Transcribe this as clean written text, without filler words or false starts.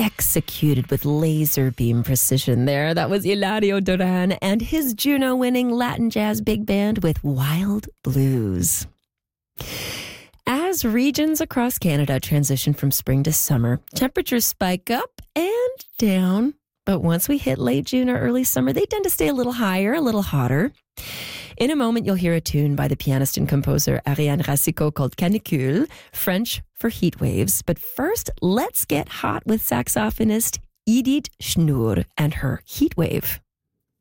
executed with laser beam precision there. That was Eladio Duran and his Juno-winning Latin jazz big band with Wild Blues. As regions across Canada transition from spring to summer, temperatures spike up and down. But once we hit late June or early summer, they tend to stay a little higher, a little hotter. In a moment, you'll hear a tune by the pianist and composer Ariane Racicot called Canicule, French for heat waves. But first, let's get hot with saxophonist Edith Schnur and her Heat Wave.